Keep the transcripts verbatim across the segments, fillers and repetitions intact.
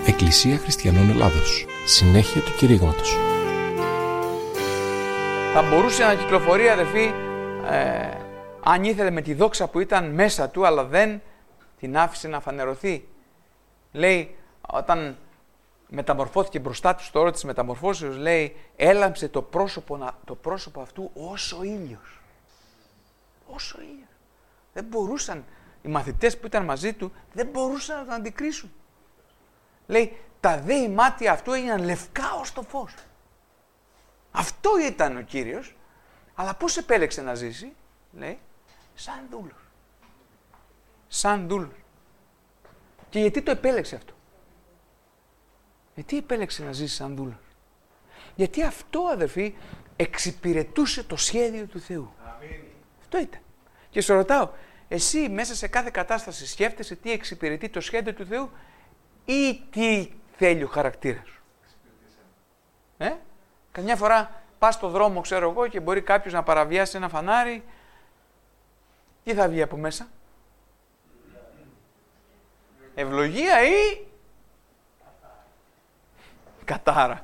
Εκκλησία Χριστιανών Ελλάδος. Συνέχεια του κηρύγματος. Θα μπορούσε να κυκλοφορεί, αδερφοί, ε, αν ήθελε, με τη δόξα που ήταν μέσα του, αλλά δεν την άφησε να φανερωθεί. Λέει, όταν μεταμορφώθηκε μπροστά του στο όρο της μεταμορφώσεως, λέει, έλαμψε το πρόσωπο, το πρόσωπο αυτού ως ο ήλιος. Ως ο ήλιος. Δεν μπορούσαν, οι μαθητές που ήταν μαζί του, δεν μπορούσαν να τον αντικρίσουν. Λέει, τα δέη μάτια αυτού έγιναν λευκά ως το φως. Αυτό ήταν ο Κύριος, αλλά πώς επέλεξε να ζήσει, λέει, σαν δούλος. Σαν δούλος. Και γιατί το επέλεξε αυτό? Γιατί επέλεξε να ζήσει σαν δούλος? Γιατί αυτό, αδερφοί, εξυπηρετούσε το σχέδιο του Θεού. Αμήν. Αυτό ήταν. Και σε ρωτάω, εσύ μέσα σε κάθε κατάσταση σκέφτεσαι τι εξυπηρετεί το σχέδιο του Θεού ή τι θέλει ο χαρακτήρας σου? Ε? Καμιά φορά πας στο δρόμο, ξέρω εγώ, και μπορεί κάποιος να παραβιάσει ένα φανάρι. Τι θα βγει από μέσα? Ευλογία ή κατάρα?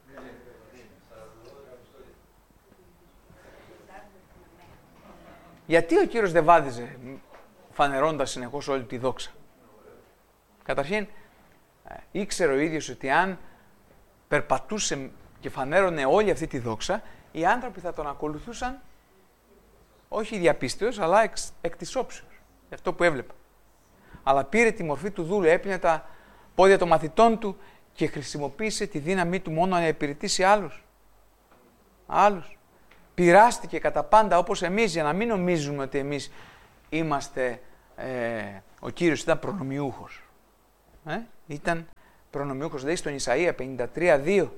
Γιατί ο Κύριος δεν βάδιζε φανερώντας συνεχώς όλη τη δόξα? Καταρχήν, ήξερε ο ίδιος ότι αν περπατούσε και φανέρωνε όλη αυτή τη δόξα, οι άνθρωποι θα τον ακολουθούσαν όχι διαπίστεως, αλλά εξ, εκ της όψεως, αυτό που έβλεπα. Αλλά πήρε τη μορφή του δούλου, έπινε τα πόδια των μαθητών του και χρησιμοποίησε τη δύναμή του μόνο να υπηρετήσει άλλους. Άλλους. Πειράστηκε κατά πάντα όπως εμείς, για να μην νομίζουμε ότι εμείς είμαστε, ε, ο Κύριος ήταν προνομιούχος. Ε? Ήταν προνομιούχος, λέει στον Ισαΐα πενήντα τρία δύο.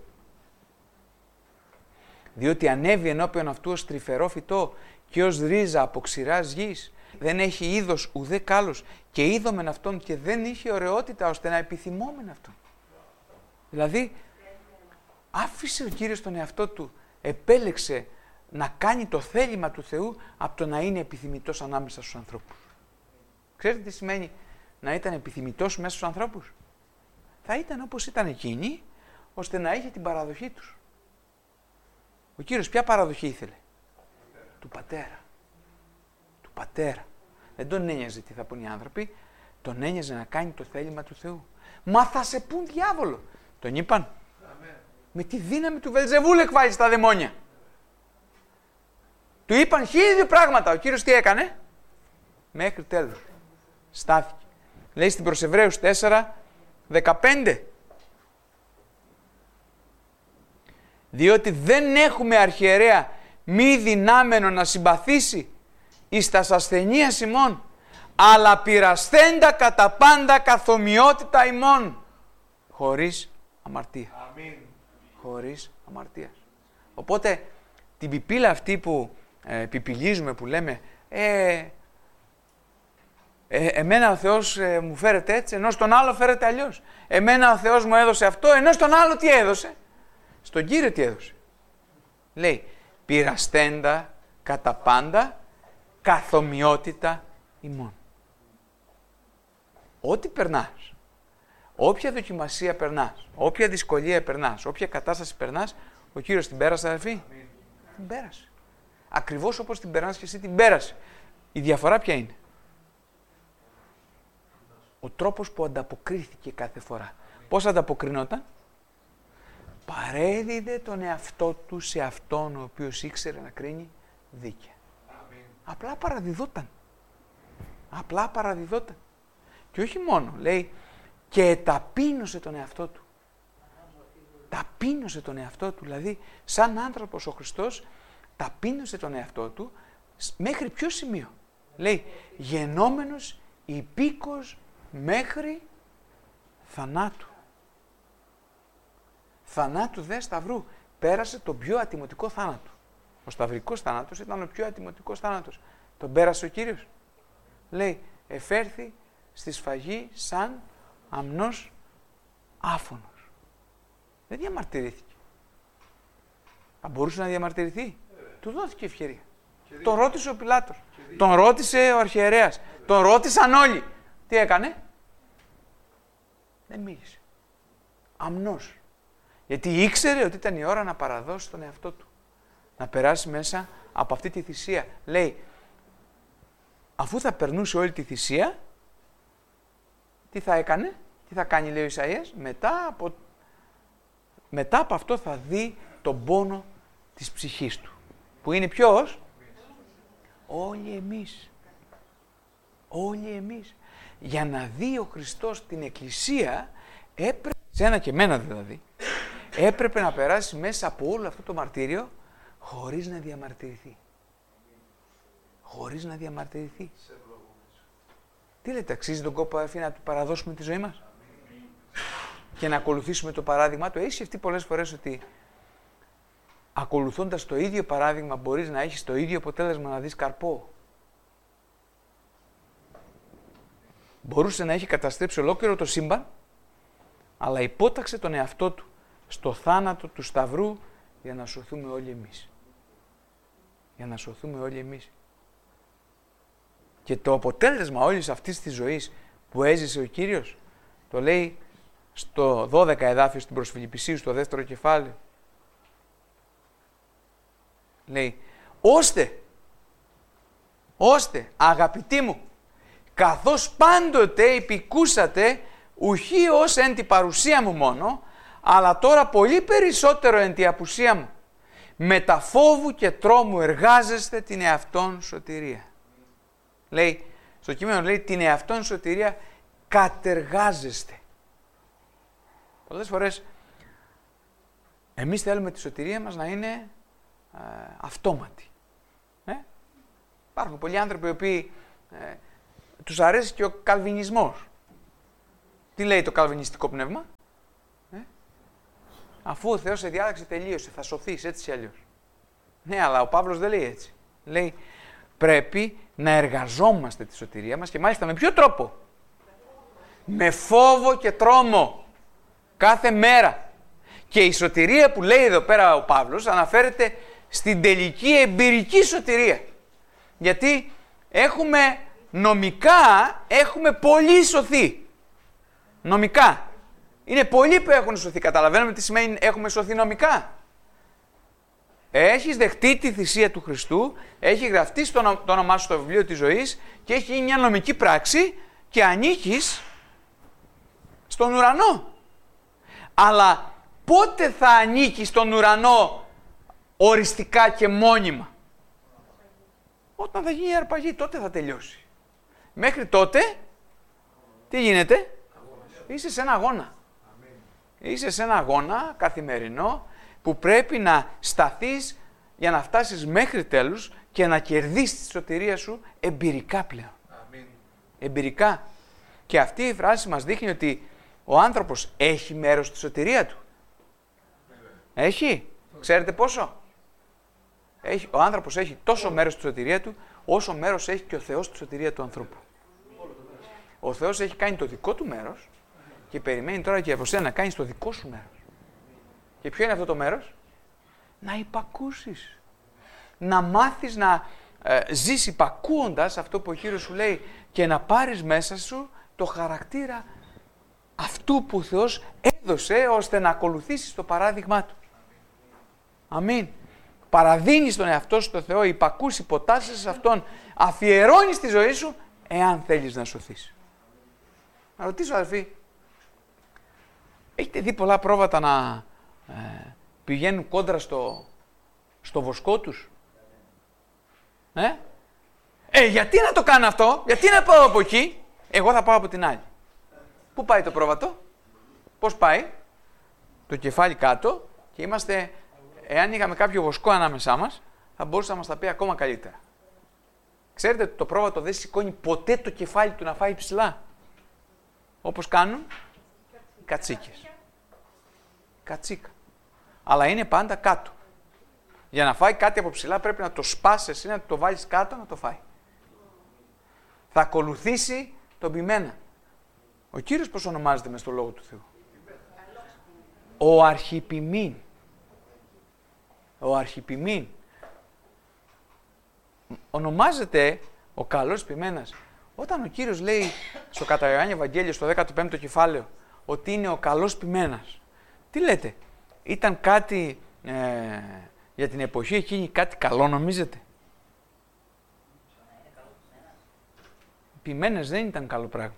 Διότι ανέβη ενώπιον αυτού ως τρυφερό φυτό και ως ρίζα από ξηράς γης. Δεν έχει είδος ουδέ κάλος και είδομεν αυτόν και δεν είχε ωραιότητα ώστε να επιθυμόμεν αυτόν. Δηλαδή, άφησε ο Κύριος τον εαυτό του, επέλεξε να κάνει το θέλημα του Θεού από το να είναι επιθυμητός ανάμεσα στους ανθρώπους. Ξέρετε τι σημαίνει να ήταν επιθυμητός μέσα στους ανθρώπους? Θα ήταν όπως ήταν εκείνοι, ώστε να είχε την παραδοχή τους. Ο Κύριος ποια παραδοχή ήθελε? Του Πατέρα. Του Πατέρα. Δεν τον ένοιαζε τι θα πούν οι άνθρωποι, τον ένοιαζε να κάνει το θέλημα του Θεού. Μα θα σε πούν διάβολο. Τον είπαν. Αμέ. Με τη δύναμη του Βελζεβούλ εκβάλλει τα δαιμόνια. Του είπαν χίλια δύο πράγματα. Ο Κύριος τι έκανε? Μέχρι τέλος. Στάθηκε. Λέει στην προς Εβραίους τέσσερα δεκαπέντε. Διότι δεν έχουμε αρχιερέα μη δυνάμενο να συμπαθήσει εις τας ασθενείας ημών, αλλά πειρασθέντα κατά πάντα καθομοιότητα ημών, χωρίς αμαρτία. Αμήν. Χωρίς αμαρτία. Οπότε την πιπίλα αυτή που ε, πιπιλίζουμε, που λέμε ε, ε, εμένα ο Θεός ε, μου φέρεται έτσι, ενώ στον άλλο φέρεται αλλιώς. Εμένα ο Θεός μου έδωσε αυτό, ενώ στον άλλο τι έδωσε? Στον Κύριο τι έδωσε? Λέει, πειρασθέντα κατά πάντα καθομοιότητα ημών. Ό,τι περνάς, όποια δοκιμασία περνάς, όποια δυσκολία περνάς, όποια κατάσταση περνάς, ο Κύριος την πέρασε, αδελφοί. Την πέρασε. Ακριβώς όπως την περνάς και εσύ την πέρασε. Η διαφορά ποια είναι? Ο τρόπος που ανταποκρίθηκε κάθε φορά. Πώς ανταποκρινόταν? Παρέδιδε τον εαυτό του σε αυτόν ο οποίος ήξερε να κρίνει δίκαια. Αμήν. Απλά παραδιδόταν. Απλά παραδιδόταν. Και όχι μόνο, λέει, και ταπείνωσε τον εαυτό του. Ταπείνωσε τον εαυτό του, δηλαδή σαν άνθρωπος ο Χριστός ταπείνωσε τον εαυτό του μέχρι ποιο σημείο? Λέει, γενόμενος υπήκος μέχρι θανάτου. Θανάτου δε σταυρού. Πέρασε τον πιο ατιμωτικό θάνατο. Ο σταυρικός θάνατος ήταν ο πιο ατιμωτικός θάνατος. Τον πέρασε ο Κύριος. Λέει, εφέρθη στη σφαγή σαν αμνός άφωνος. Δεν διαμαρτυρήθηκε. Αν μπορούσε να διαμαρτυρηθεί, ε. του δόθηκε ευκαιρία. Τον ρώτησε ο Πιλάτος. Τον ρώτησε ο αρχιερέας. Τον ρώτησαν όλοι. Τι έκανε? Δεν μίλησε. αμνός. Γιατί ήξερε ότι ήταν η ώρα να παραδώσει τον εαυτό του. Να περάσει μέσα από αυτή τη θυσία. Λέει, αφού θα περνούσε όλη τη θυσία, τι θα έκανε, τι θα κάνει, λέει ο Ισαΐας, μετά από, μετά από αυτό θα δει τον πόνο της ψυχής του. Που είναι ποιος? Όλοι εμείς. Όλοι εμείς. Για να δει ο Χριστός την Εκκλησία, έπρεπε, σένα και εμένα δηλαδή, έπρεπε να περάσει μέσα από όλο αυτό το μαρτύριο χωρίς να διαμαρτυρηθεί. Χωρίς να διαμαρτυρηθεί. Τι λέτε, αξίζει τον κόπο, αδερφοί, να του παραδώσουμε τη ζωή μας και να ακολουθήσουμε το παράδειγμα του? Έχει σκεφτεί πολλές φορές ότι ακολουθώντας το ίδιο παράδειγμα μπορείς να έχεις το ίδιο αποτέλεσμα, να δεις καρπό? Μπορούσε να έχει καταστρέψει ολόκληρο το σύμπαν, αλλά υπόταξε τον εαυτό του στο θάνατο του Σταυρού για να σωθούμε όλοι εμείς. Για να σωθούμε όλοι εμείς. Και το αποτέλεσμα όλης αυτής της ζωής που έζησε ο Κύριος, το λέει στο δώδεκα εδάφιο στην προς Φιλιππισίους, στο δεύτερο κεφάλαιο. Λέει, ώστε, ώστε αγαπητοί μου, καθώς πάντοτε υπηκούσατε, ουχή ως εν τη παρουσία μου μόνο, αλλά τώρα πολύ περισσότερο εν τη απουσία μου, με τα φόβου και τρόμου εργάζεστε την εαυτόν σωτηρία. Λέει, στο κείμενο λέει την εαυτόν σωτηρία κατεργάζεστε. Πολλές φορές εμείς θέλουμε τη σωτηρία μας να είναι ε, αυτόματη. Ε? Υπάρχουν πολλοί άνθρωποι οι οποίοι ε, τους αρέσει και ο καλβινισμός. Τι λέει το καλβινιστικό πνεύμα? Ε? Αφού ο Θεός σε διάταξε, τελείωσε, θα σωθείς έτσι ή αλλιώς. Ναι, αλλά ο Παύλος δεν λέει έτσι. Λέει, πρέπει να εργαζόμαστε τη σωτηρία μας και μάλιστα με ποιο τρόπο? Με φόβο και τρόμο. Κάθε μέρα. Και η σωτηρία που λέει εδώ πέρα ο Παύλος αναφέρεται στην τελική εμπειρική σωτηρία. Γιατί έχουμε νομικά, έχουμε πολλοί σωθεί. Νομικά. Είναι πολλοί που έχουν σωθεί. Καταλαβαίνουμε τι σημαίνει έχουμε σωθεί νομικά. Έχεις δεχτεί τη θυσία του Χριστού, έχει γραφτεί στο το όνομά σου στο βιβλίο της ζωής και έχει γίνει μια νομική πράξη και ανήκεις στον ουρανό. Αλλά πότε θα ανήκεις στον ουρανό οριστικά και μόνιμα? Όταν θα γίνει η αρπαγή, τότε θα τελειώσει. Μέχρι τότε, τι γίνεται? Είσαι σε ένα αγώνα. Είσαι σε ένα αγώνα καθημερινό που πρέπει να σταθείς για να φτάσεις μέχρι τέλους και να κερδίσεις τη σωτηρία σου εμπειρικά πλέον. Αμήν. Εμπειρικά. Και αυτή η φράση μας δείχνει ότι ο άνθρωπος έχει μέρος στη σωτηρία του. Έχει. Ξέρετε πόσο? Έχει. Ο άνθρωπος έχει τόσο μέρος στη σωτηρία του, όσο μέρος έχει και ο Θεός στη σωτηρία του ανθρώπου. Ο Θεός έχει κάνει το δικό του μέρος και περιμένει τώρα και από σένα να κάνεις το δικό σου μέρος. Και ποιο είναι αυτό το μέρος? Να υπακούσεις. Να μάθεις να ε, ζεις υπακούοντας αυτό που ο Κύριος σου λέει και να πάρεις μέσα σου το χαρακτήρα αυτού που ο Θεός έδωσε ώστε να ακολουθήσεις το παράδειγμά Του. Αμήν. Παραδίνεις τον εαυτό σου στο Θεό, υπακούς, υποτάσσεσαι σε Αυτόν, αφιερώνεις τη ζωή σου εάν θέλεις να σωθείς. Να ρωτήσω αδελφοί, έχετε δει πολλά πρόβατα να ε, πηγαίνουν κόντρα στο, στο βοσκό τους? Ε? ε, γιατί να το κάνω αυτό, γιατί να πάω από εκεί, εγώ θα πάω από την άλλη. Πού πάει το πρόβατο? Πώς πάει? Το κεφάλι κάτω και είμαστε, εάν είχαμε κάποιο βοσκό ανάμεσά μας, θα μπορούσε να μας τα πει ακόμα καλύτερα. Ξέρετε ότι το πρόβατο δεν σηκώνει ποτέ το κεφάλι του να φάει ψηλά. Όπως κάνουν οι κατσίκες. Κατσίκα. Αλλά είναι πάντα κάτω. Για να φάει κάτι από ψηλά πρέπει να το σπάσεις εσύ, να το βάλεις κάτω να το φάει. Θα ακολουθήσει τον ποιμένα. Ο Κύριος πώς ονομάζεται μες στο Λόγο του Θεού? Ο αρχιποιμήν. Ο αρχιποιμήν. Ονομάζεται ο καλός ποιμένας. Όταν ο Κύριος λέει στο κατά Ιωάννη Ευαγγέλιο στο δέκατο πέμπτο κεφάλαιο ότι είναι ο καλός ποιμένας, Τι λέτε, ήταν κάτι ε, για την εποχή εκείνη κάτι καλό νομίζετε? Οι ποιμένες δεν ήταν καλό πράγμα.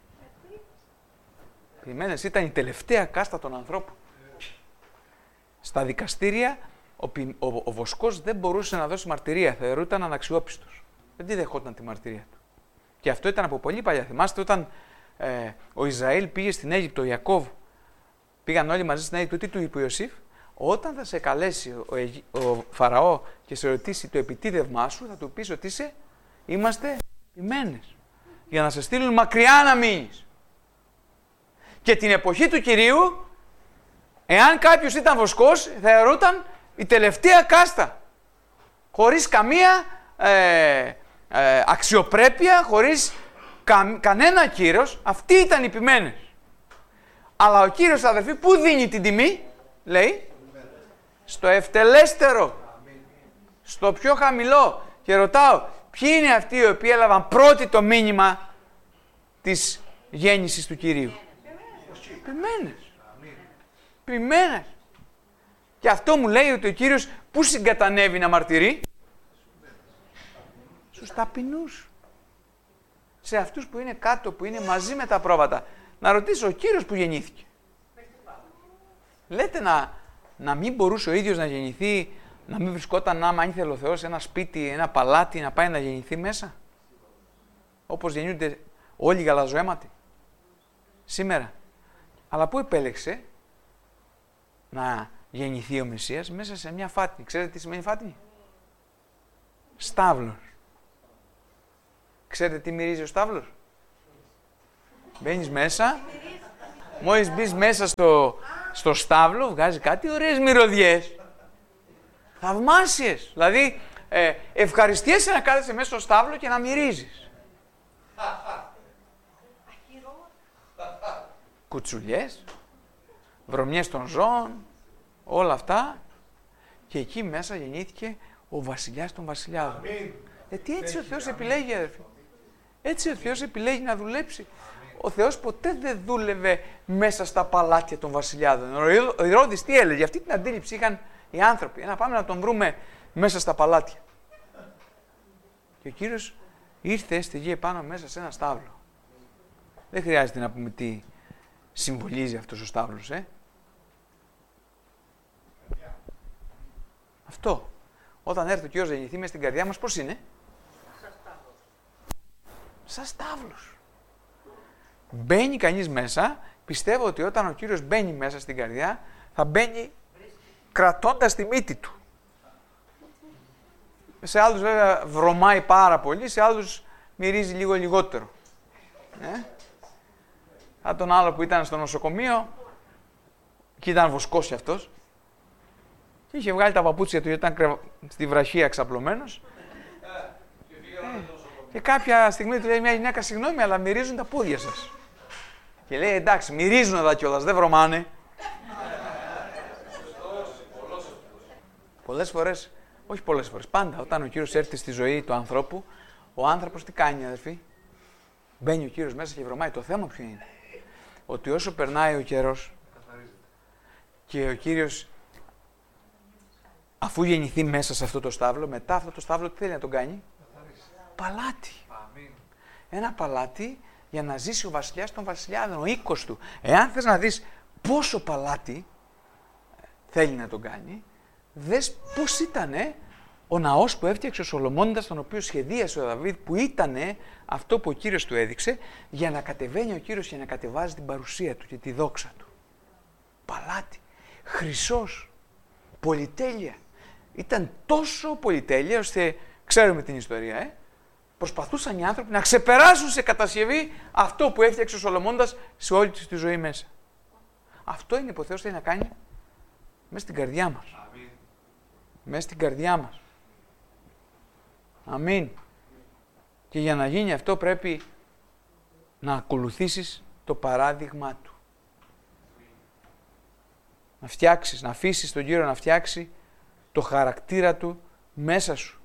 Οι ποιμένες ήταν η τελευταία κάστα των ανθρώπων. Στα δικαστήρια ο, ο, ο βοσκός δεν μπορούσε να δώσει μαρτυρία, θεωρούταν αναξιόπιστος. Δεν τη δεχόταν τη μαρτυρία του. Και αυτό ήταν από πολύ παλιά. Θυμάστε όταν ε, ο Ισραήλ πήγε στην Αίγυπτο, ο Ιακώβ, πήγαν όλοι μαζί στην Αίγυπτο, τι του είπε ο Ιωσήφ? Όταν θα σε καλέσει ο, Αιγυ... ο Φαραώ και σε ρωτήσει το επιτίδευμά σου, θα του πεις ότι είσαι, είμαστε ποιμένες. Για να σε στείλουν μακριά να μείνεις. Και την εποχή του Κυρίου, εάν κάποιος ήταν βοσκός, θεωρούταν η τελευταία κάστα. Χωρίς καμία ε, ε, αξιοπρέπεια, χωρίς κα, κανένα κύρος. Αυτοί ήταν οι ποιμένες. Αλλά ο Κύριος, αδερφοί, πού δίνει την τιμή? Λέει, στο ευτελέστερο, στο πιο χαμηλό. Και ρωτάω, ποιοι είναι αυτοί οι οποίοι έλαβαν πρώτοι το μήνυμα της γέννησης του Κυρίου? Ποιμένες. Ποιμένες. Και αυτό μου λέει ότι ο Κύριος πού συγκατανεύει να μαρτυρεί? Στους ταπεινούς. Σε αυτούς που είναι κάτω, που είναι μαζί με τα πρόβατα. Να ρωτήσω, ο Κύριος που γεννήθηκε? Λέτε να, να μην μπορούσε ο ίδιος να γεννηθεί, να μην βρισκόταν, άμα ήθελε ο Θεός, ένα σπίτι, ένα παλάτι, να πάει να γεννηθεί μέσα? Όπως γεννιούνται όλοι οι γαλαζοαίματοι σήμερα. Αλλά πού επέλεξε να γεννηθεί ο Μεσσίας? Μέσα σε μια φάτνη. Ξέρετε τι σημαίνει φάτνη? Στάβλος. Ξέρετε τι μυρίζει ο στάβλος? Μπαίνεις μέσα, μόλις μπεις μέσα στο, στο στάβλο, βγάζει κάτι ωραίες μυρωδιές. Θαυμάσιες. Δηλαδή, ε, ευχαριστιέσαι να κάθεσαι μέσα στο στάβλο και να μυρίζεις. Κουτσουλιές, βρωμιές των ζώων, όλα αυτά. Και εκεί μέσα γεννήθηκε ο βασιλιάς των βασιλιάδων. Γιατί έτσι ο Θεός επιλέγει, αδερφοί. Έτσι ο Θεός επιλέγει να δουλέψει. Ο Θεός ποτέ δεν δούλευε μέσα στα παλάτια των βασιλιάδων. Ο Ηρώδης τι έλεγε? Αυτή την αντίληψη είχαν οι άνθρωποι. Να πάμε να τον βρούμε μέσα στα παλάτια. Και ο Κύριος ήρθε στη γη επάνω μέσα σε ένα στάβλο. Δεν χρειάζεται να πούμε τι συμβολίζει αυτός ο στάβλος, ε. Αυτό. Όταν έρθει ο Κύριος να γεννηθεί μες στην καρδιά μας, πώς είναι? Σαν στάβλος. Μπαίνει κανείς μέσα, πιστεύω ότι όταν ο Κύριος μπαίνει μέσα στην καρδιά, θα μπαίνει κρατώντας τη μύτη του. Σε άλλους βέβαια βρωμάει πάρα πολύ, σε άλλους μυρίζει λίγο λιγότερο. Ε? Αν τον άλλο που ήταν στο νοσοκομείο, και ήταν βοσκός κι αυτός, και είχε βγάλει τα παπούτσια του γιατί ήταν στη βραχία ξαπλωμένος. Ε, και κάποια στιγμή του λέει μια γυναίκα, συγγνώμη, αλλά μυρίζουν τα πόδια σας. Και λέει, εντάξει, μυρίζουν εδώ κιόλας, δεν βρωμάνε. Πολλές φορές, όχι πολλές φορές, πάντα όταν ο Κύριος έρθει στη ζωή του ανθρώπου, ο άνθρωπος τι κάνει, αδερφοί? Μπαίνει ο Κύριος μέσα και βρωμάει. Το θέμα ποιο είναι? Ότι όσο περνάει ο καιρός και ο Κύριος, αφού γεννηθεί μέσα σε αυτό το στάβλο, μετά αυτό το στάβλο τι θέλει να τον κάνει? Παλάτι. Ένα παλάτι για να ζήσει ο βασιλιάς των βασιλιάδων, ο οίκος του. Εάν θες να δεις πόσο παλάτι θέλει να τον κάνει, δες πώς ήτανε ο ναός που έφτιαξε ο Σολομώντας, τον οποίο σχεδίασε ο Δαβίδ, που ήτανε αυτό που ο Κύριος του έδειξε, για να κατεβαίνει ο Κύριος και να κατεβάζει την παρουσία του και τη δόξα του. Παλάτι, χρυσός, πολυτέλεια. Ήταν τόσο πολυτέλεια, ώστε, ξέρουμε την ιστορία, ε, προσπαθούσαν οι άνθρωποι να ξεπεράσουν σε κατασκευή αυτό που έφτιαξε ο Σολομώντας σε όλη τη ζωή μέσα. Αυτό είναι που ο Θεός θέλει να κάνει μέσα στην καρδιά μας. Αμήν. Μέσα στην καρδιά μας. Αμήν. Και για να γίνει αυτό πρέπει να ακολουθήσεις το παράδειγμα του. Να φτιάξεις, να αφήσεις τον Κύριο να φτιάξει το χαρακτήρα του μέσα σου.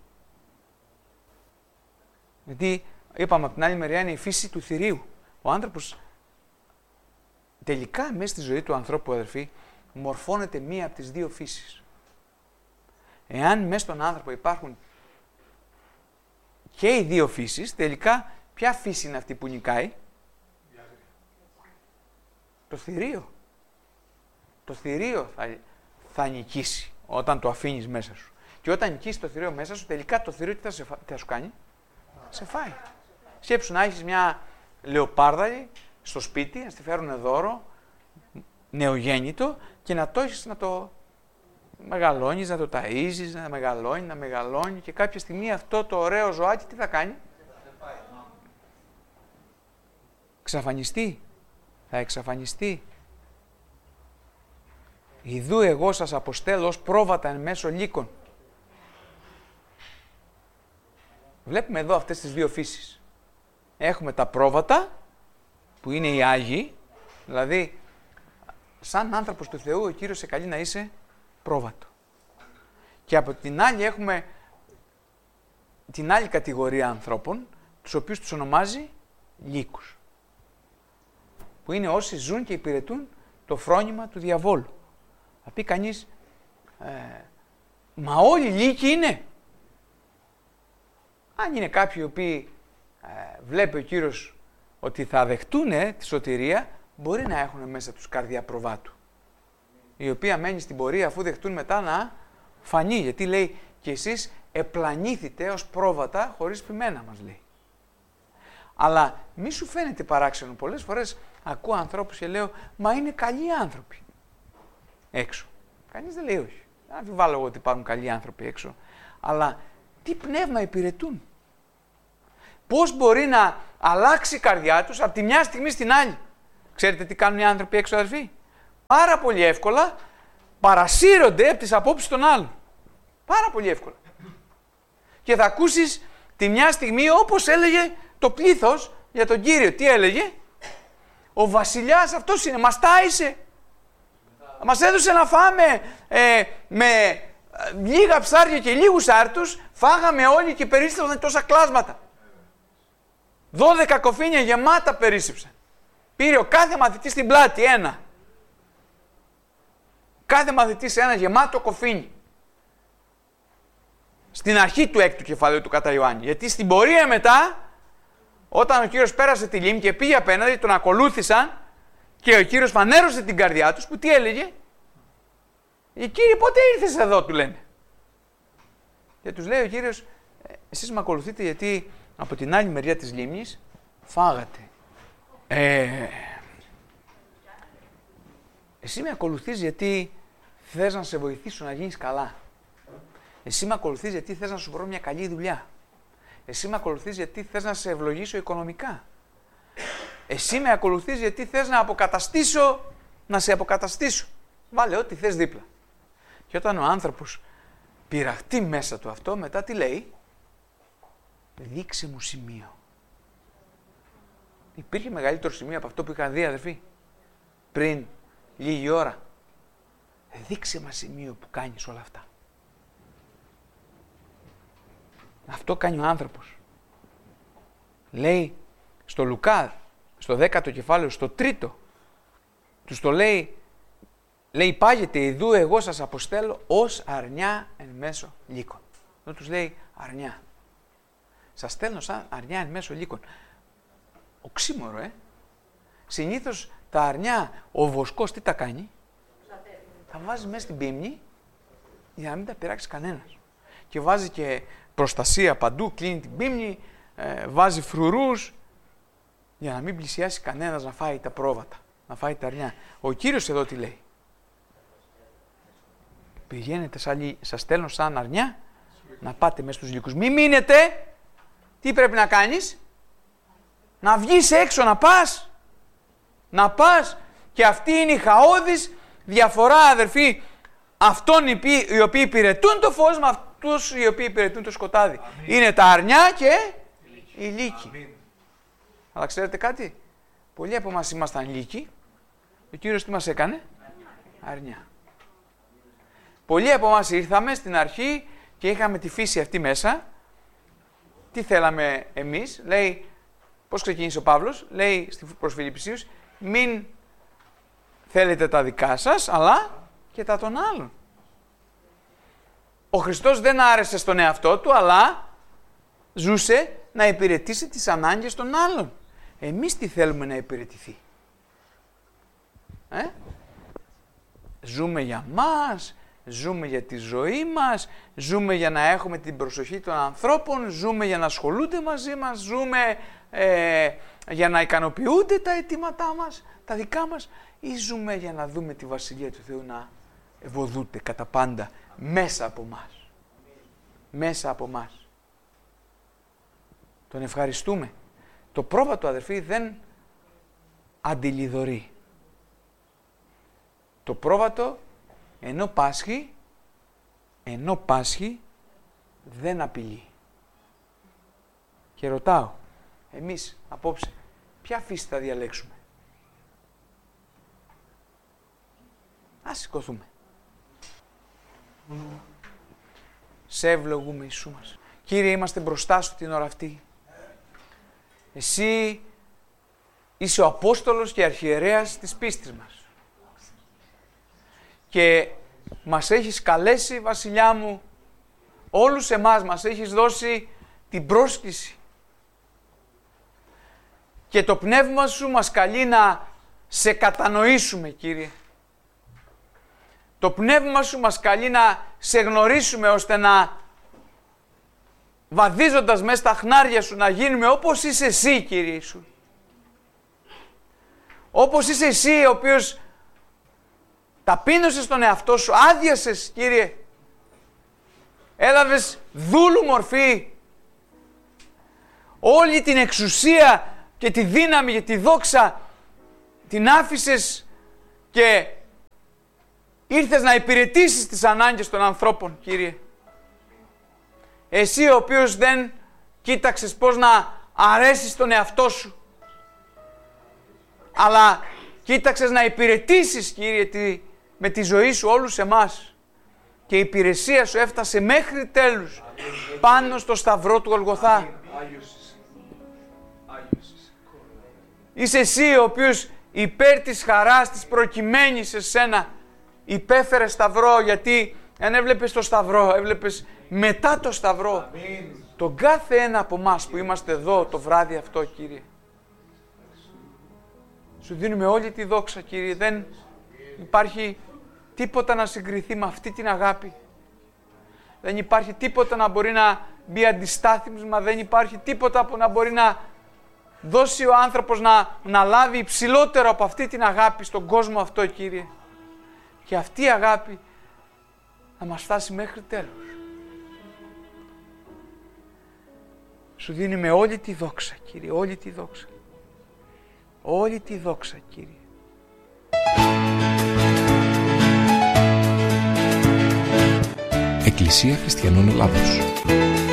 Γιατί είπαμε από την άλλη μεριά είναι η φύση του θηρίου. Ο άνθρωπος τελικά μέσα στη ζωή του ανθρώπου, αδερφοί, μορφώνεται μία από τις δύο φύσεις. Εάν μέσα στον άνθρωπο υπάρχουν και οι δύο φύσεις, τελικά ποια φύση είναι αυτή που νικάει? Το θηρίο. Το θηρίο θα, θα νικήσει όταν το αφήνεις μέσα σου. Και όταν νικήσει το θηρίο μέσα σου, τελικά το θηρίο τι θα, σε, τι θα σου κάνει? Σε φάει. Σκέψου να έχεις μια λεοπάρδαλη στο σπίτι, να στη φέρουν δώρο, νεογέννητο, και να το έχεις να το μεγαλώνεις, να το ταΐζεις, να μεγαλώνει, να μεγαλώνει, και κάποια στιγμή αυτό το ωραίο ζωάκι τι θα κάνει? Εξαφανιστεί. Θα εξαφανιστεί. Ιδού εγώ σας αποστέλω ως πρόβατα εν μέσω λύκων. Βλέπουμε εδώ αυτές τις δύο φύσεις. Έχουμε τα πρόβατα, που είναι οι Άγιοι, δηλαδή σαν άνθρωπος του Θεού ο Κύριος σε καλεί να είσαι πρόβατο. Και από την άλλη έχουμε την άλλη κατηγορία ανθρώπων, τους οποίους τους ονομάζει λύκους. Που είναι όσοι ζουν και υπηρετούν το φρόνημα του διαβόλου. Θα πει κανείς, ε, μα όλοι λύκοι είναι. Αν είναι κάποιοι οι οποίοι ε, βλέπει ο Κύριος ότι θα δεχτούν ε, τη σωτηρία, μπορεί να έχουν μέσα τους καρδιά προβάτου, η οποία μένει στην πορεία αφού δεχτούν μετά να φανεί. Γιατί λέει, και εσείς επλανήθητε ως πρόβατα χωρίς ποιμένα, μας λέει. Αλλά μη σου φαίνεται παράξενο. Πολλές φορές ακούω ανθρώπους και λέω, μα είναι καλοί άνθρωποι έξω. Κανείς δεν λέει όχι. Δεν αμφιβάλλω εγώ ότι υπάρχουν καλοί άνθρωποι έξω. Αλλά τι πνεύμα υπηρετούν? Πώς μπορεί να αλλάξει η καρδιά τους από τη μια στιγμή στην άλλη? Ξέρετε τι κάνουν οι άνθρωποι έξω, αδερφοί? Πάρα πολύ εύκολα παρασύρονται από τις απόψεις των άλλων. Πάρα πολύ εύκολα. Και θα ακούσεις τη μια στιγμή, όπως έλεγε το πλήθος για τον Κύριο. Τι έλεγε? Ο βασιλιάς αυτός είναι, μας τάισε. Μας έδωσε να φάμε ε, με λίγα ψάρια και λίγους άρτους, φάγαμε όλοι και περίσσεψαν τόσα κλάσματα. Δώδεκα κοφίνια γεμάτα περίσσεψαν. Πήρε ο κάθε μαθητής στην πλάτη ένα. Κάθε μαθητής ένα γεμάτο κοφίνι. Στην αρχή του έκτου κεφαλαίου του κατά Ιωάννη. Γιατί στην πορεία μετά, όταν ο Κύριος πέρασε τη λίμνη και πήγε απέναντι, τον ακολούθησαν και ο Κύριος φανέρωσε την καρδιά τους, που τι έλεγε? Κύριε, πότε ήρθες εδώ, του λένε. Και τους λέει ο Κύριος, εσείς με ακολουθείτε γιατί από την άλλη μεριά της λίμνης φάγατε. Ε, εσύ με ακολουθείς γιατί θες να σε βοηθήσω να γίνεις καλά. Εσύ με ακολουθείς γιατί θες να σου βρω μια καλή δουλειά. Εσύ με ακολουθείς γιατί θες να σε ευλογήσω οικονομικά. Εσύ με ακολουθείς γιατί θες να αποκαταστήσω, να σε αποκαταστήσω. Βάλε ό,τι θες δίπλα. Και όταν ο άνθρωπος πειραχτεί μέσα του αυτό, μετά τι λέει? Δείξε μου σημείο. Υπήρχε μεγαλύτερο σημείο από αυτό που είχαν δει, αδερφοί, πριν λίγη ώρα? Δείξε μας σημείο που κάνεις όλα αυτά. Αυτό κάνει ο άνθρωπος. Λέει στο Λουκά, στο δέκατο κεφάλαιο, στο τρίτο, τους το λέει, λέει πάγεται ιδού εγώ σας αποστέλω ως αρνιά εν μέσω λύκων. Εδώ τους λέει αρνιά. Σας στέλνω σαν αρνιά εν μέσω λύκων. Οξύμορο, ε. Συνήθως τα αρνιά, ο βοσκός τι τα κάνει? Τα βάζει μέσα στην πίμνη για να μην τα πειράξει κανένας. Και βάζει και προστασία παντού, κλείνει την πίμνη, ε, βάζει φρουρούς για να μην πλησιάσει κανένας να φάει τα πρόβατα, να φάει τα αρνιά. Ο Κύριος εδώ τι λέει? Πηγαίνετε, σαν, σας στέλνω σαν αρνιά να πάτε μέσα στους λύκους. Μην μείνετε. Τι πρέπει να κάνεις? Να βγεις έξω, να πας. Να πας. Και αυτή είναι η χαόδης διαφορά, αδερφοί, αυτών οι οποίοι, οι οποίοι υπηρετούν το φως με αυτούς οι οποίοι υπηρετούν το σκοτάδι. Αμήν. Είναι τα αρνιά και οι λύκοι. Αμήν. Αλλά ξέρετε κάτι? Πολλοί από εμάς ήμασταν λύκοι. Ο Κύριος τι μας έκανε? Αρνιά. Πολλοί από εμάς ήρθαμε στην αρχή και είχαμε τη φύση αυτή μέσα. Τι θέλαμε εμείς? Λέει, πώς ξεκίνησε ο Παύλος? Λέει προς Φιλιππισίους, μην θέλετε τα δικά σας, αλλά και τα των άλλων. Ο Χριστός δεν άρεσε στον εαυτό του, αλλά ζούσε να υπηρετήσει τις ανάγκες των άλλων. Εμείς τι θέλουμε να υπηρετηθεί? Ε? Ζούμε για μας, ζούμε για τη ζωή μας, ζούμε για να έχουμε την προσοχή των ανθρώπων, ζούμε για να ασχολούνται μαζί μας, ζούμε ε, για να ικανοποιούνται τα αιτήματά μας, τα δικά μας, ή ζούμε για να δούμε τη Βασιλεία του Θεού να ευωδούται κατά πάντα μέσα από μας. Μέσα από μας. Τον ευχαριστούμε. Το πρόβατο, αδερφοί, δεν αντιλιδωρεί. Το πρόβατο, ενώ πάσχει, ενώ πάσχει, δεν απειλεί. Και ρωτάω, εμείς απόψε, ποια φύση θα διαλέξουμε? Ας σηκωθούμε. Σε ευλογούμε, Ιησού μας. Κύριε, είμαστε μπροστά σου την ώρα αυτή. Εσύ είσαι ο Απόστολος και Αρχιερέας της πίστης μας. Και μας έχεις καλέσει, Βασιλιά μου, όλους εμάς μας έχεις δώσει την πρόσκληση. Και το πνεύμα σου μας καλεί να σε κατανοήσουμε, Κύριε. Το πνεύμα σου μας καλεί να σε γνωρίσουμε, ώστε να, βαδίζοντας μέσα στα χνάρια σου, να γίνουμε όπως είσαι εσύ, Κύριε Ιησού. Όπως είσαι εσύ, ο οποίος ταπείνωσες τον εαυτό σου, άδειασες, Κύριε. Έλαβες δούλου μορφή. Όλη την εξουσία και τη δύναμη και τη δόξα την άφησες και ήρθες να υπηρετήσεις τις ανάγκες των ανθρώπων, Κύριε. Εσύ ο οποίος δεν κοίταξες πώς να αρέσεις τον εαυτό σου, αλλά κοίταξες να υπηρετήσεις, Κύριε, τη, με τη ζωή σου όλους εμάς. Και η υπηρεσία σου έφτασε μέχρι τέλους, πάνω στο σταυρό του Γολγοθά. Είσαι εσύ ο οποίος υπέρ της χαράς της προκειμένης σε σένα υπέφερε σταυρό, γιατί αν έβλεπες το σταυρό, έβλεπες μετά το σταυρό τον κάθε ένα από εμάς που είμαστε εδώ το βράδυ αυτό, Κύριε. Σου δίνουμε όλη τη δόξα, Κύριε. Δεν υπάρχει τίποτα να συγκριθεί με αυτή την αγάπη. Δεν υπάρχει τίποτα να μπορεί να μπει αντιστάθμισμα, δεν υπάρχει τίποτα που να μπορεί να δώσει ο άνθρωπος να, να λάβει υψηλότερο από αυτή την αγάπη στον κόσμο αυτό, Κύριε. Και αυτή η αγάπη να μας φτάσει μέχρι τέλος. Σου δίνουμε όλη τη δόξα, Κύριε, όλη τη δόξα. Όλη τη δόξα, Κύριε. Εκκλησία Χριστιανών Ελλάδος.